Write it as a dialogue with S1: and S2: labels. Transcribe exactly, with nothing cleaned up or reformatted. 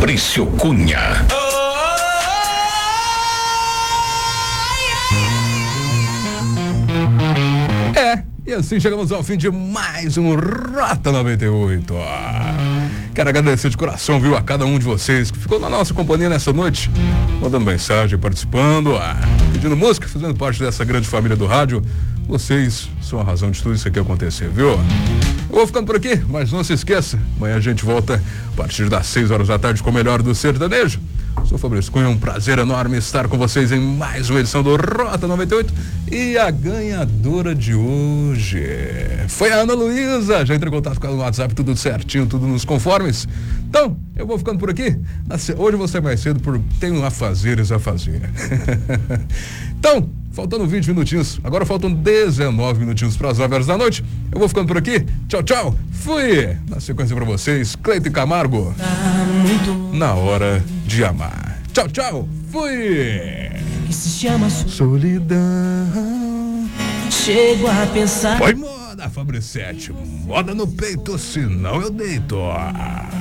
S1: Fabrício Cunha.
S2: É, e assim chegamos ao fim de mais um Rota noventa e oito. Quero agradecer de coração, viu, a cada um de vocês que ficou na nossa companhia nessa noite, mandando mensagem, participando, pedindo música, fazendo parte dessa grande família do rádio. Vocês são a razão de tudo isso aqui acontecer, viu? Eu vou ficando por aqui, mas não se esqueça, amanhã a gente volta a partir das seis horas da tarde com o melhor do sertanejo. Sou Fabrício Cunha, um prazer enorme estar com vocês em mais uma edição do Rota noventa e oito. E a ganhadora de hoje foi a Ana Luísa. Já entrei em contato com ela no WhatsApp, tudo certinho, tudo nos conformes. Então, eu vou ficando por aqui. Hoje eu vou sair mais cedo porque tenho afazeres a fazer. Então, faltando vinte minutinhos, agora faltam dezenove minutinhos para as nove horas da noite. Eu vou ficando por aqui. Tchau, tchau. Fui. Na sequência para vocês, Cleiton Camargo. Na hora de amar. Tchau, tchau. Fui.
S3: Que se chama
S2: solidão.
S3: Chego a pensar.
S2: Foi moda, Fabricete. Moda no peito, senão eu deito.